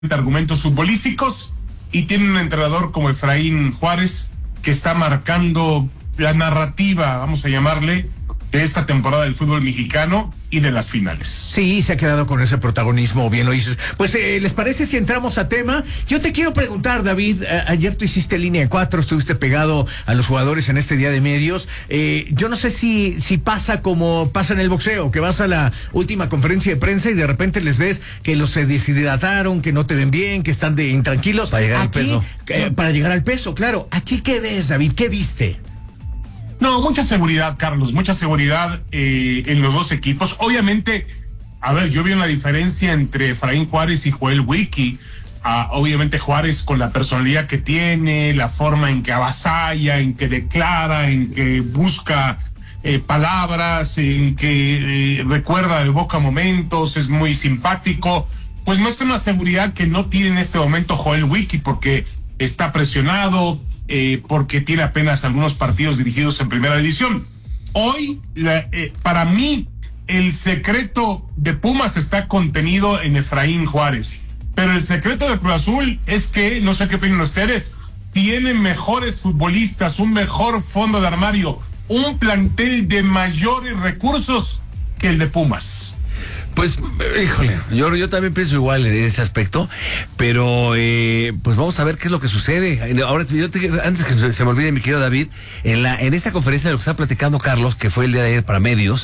argumentos futbolísticos y tiene un entrenador como Efraín Juárez que está marcando la narrativa, vamos a llamarle, de esta temporada del fútbol mexicano y de las finales. Sí, se ha quedado con ese protagonismo, bien lo dices. Pues, ¿les parece si entramos a tema? Yo te quiero preguntar, David, ayer tú hiciste línea 4, estuviste pegado a los jugadores en este día de medios. Yo no sé si pasa como pasa en el boxeo, que vas a la última conferencia de prensa y de repente les ves que los se deshidrataron, que no te ven bien, que están intranquilos. Para llegar aquí, al peso. Para llegar al peso, claro. ¿Aquí qué ves, David? ¿Qué viste? No, mucha seguridad, Carlos, mucha seguridad en los dos equipos. Obviamente, a ver, yo vi una diferencia entre Efraín Juárez y Joel Wiki. Obviamente Juárez con la personalidad que tiene, la forma en que avasalla, en que declara, en que busca palabras, en que recuerda de boca momentos, es muy simpático. Pues muestra una seguridad que no tiene en este momento Joel Wiki porque está presionado, porque tiene apenas algunos partidos dirigidos en primera división. Hoy, para mí, el secreto de Pumas está contenido en Efraín Juárez. Pero el secreto de Cruz Azul es que, no sé qué opinan ustedes, tiene mejores futbolistas, un mejor fondo de armario, un plantel de mayores recursos que el de Pumas. Pues, híjole, yo también pienso igual en ese aspecto, pero pues vamos a ver qué es lo que sucede. Ahora, antes que se me olvide, mi querido David, en esta conferencia de lo que está platicando Carlos, que fue el día de ayer para medios,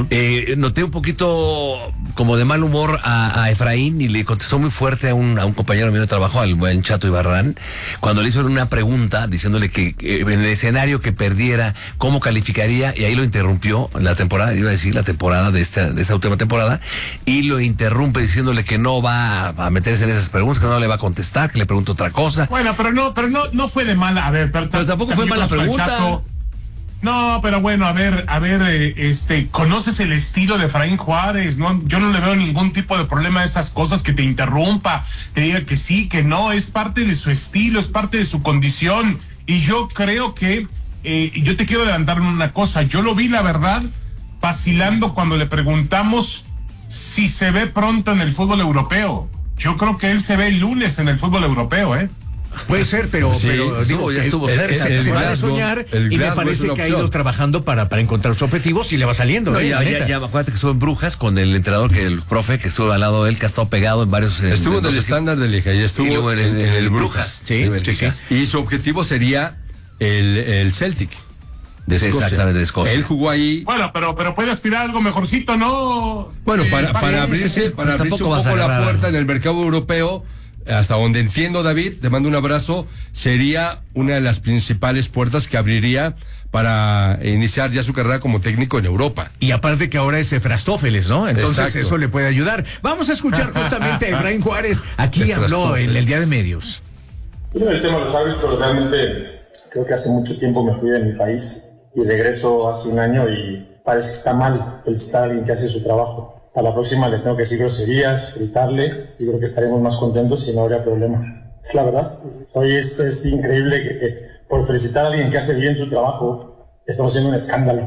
noté un poquito como de mal humor a Efraín y le contestó muy fuerte a un compañero mío de trabajo, al buen Chato Ibarrán, cuando le hizo una pregunta diciéndole que en el escenario que perdiera, ¿cómo calificaría? Y ahí lo interrumpió la temporada, iba a decir la temporada de esta última temporada, y lo interrumpe diciéndole que no va a meterse en esas preguntas, que no le va a contestar, que le pregunte otra cosa. Bueno, pero no fue de mala, a ver, pero tampoco fue mala pregunta. No, pero bueno, a ver, conoces el estilo de Efraín Juárez, ¿no? Yo no le veo ningún tipo de problema a esas cosas, que te interrumpa, te diga que sí, que no, es parte de su estilo, es parte de su condición, y yo creo que, yo te quiero adelantar una cosa, yo lo vi, la verdad, vacilando cuando le preguntamos si se ve pronto en el fútbol europeo. Yo creo que él se ve el lunes en el fútbol europeo, Puede ser, pero digo, ya estuvo cerca. Se va a soñar y me parece que ha ido trabajando para encontrar sus objetivos y le va saliendo. No, ya, acuérdate que estuvo en Brujas con el entrenador, el profe que estuvo al lado de él, que ha estado pegado en varios. Estuvo en el estándar de Liga y estuvo en el Brujas. Sí. Y su objetivo sería el Celtic. De Escocia. Exactamente, de Escocia. Él jugó ahí. Bueno, pero puede aspirar a algo mejorcito, ¿no? Bueno, para abrirse un poco la puerta en el mercado europeo, hasta donde entiendo, David, te mando un abrazo, sería una de las principales puertas que abriría para iniciar ya su carrera como técnico en Europa. Y aparte que ahora es Efrastófeles, ¿no? Entonces Exacto. Eso le puede ayudar. Vamos a escuchar justamente a Efraín Juárez. Aquí habló en el día de medios. Yo en el tema de los árbitros, realmente creo que hace mucho tiempo me fui de mi país y regreso hace un año y parece que está mal felicitar a alguien que hace su trabajo. A la próxima le tengo que decir groserías, gritarle, y creo que estaremos más contentos y no habría problema. Es la verdad. Hoy es increíble que por felicitar a alguien que hace bien su trabajo, estamos haciendo un escándalo.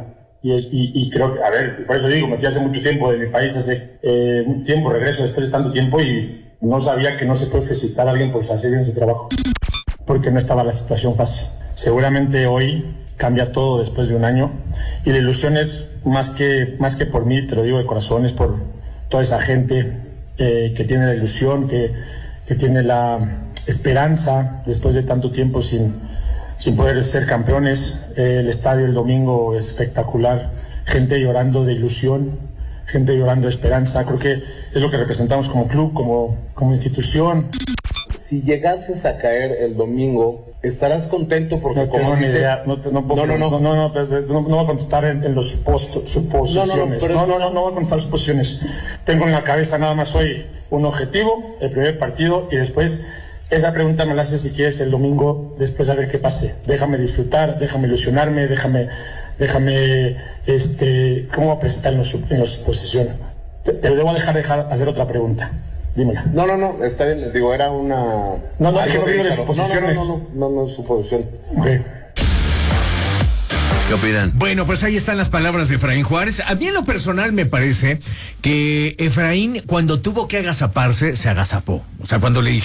Y creo que, a ver, por eso digo, me fui hace mucho tiempo de mi país, hace un tiempo, regreso después de tanto tiempo y no sabía que no se puede felicitar a alguien por hacer bien su trabajo, porque no estaba la situación fácil. Seguramente hoy cambia todo después de un año y la ilusión es más que por mí, te lo digo de corazón, es por toda esa gente que tiene la ilusión, que tiene la esperanza después de tanto tiempo sin poder ser campeones. El estadio el domingo espectacular, gente llorando de ilusión, gente llorando de esperanza. Creo que es lo que representamos como club, como institución. Si llegases a caer el domingo, ¿estarás contento? Porque no tengo ni idea, no voy a contestar en los suposiciones. No voy a contestar suposiciones. Tengo en la cabeza nada más hoy un objetivo, el primer partido, y después esa pregunta me la haces si quieres el domingo, después a ver qué pase. Déjame disfrutar, déjame ilusionarme, déjame ¿cómo voy a presentar en las suposiciones? Te debo dejar hacer otra pregunta. Dímela. No, está bien, digo, era una... No, es que no digo las suposiciones. No, suposición. Ok. ¿Qué opinan? Bueno, pues ahí están las palabras de Efraín Juárez. A mí en lo personal me parece que Efraín, cuando tuvo que agazaparse, se agazapó. O sea, cuando le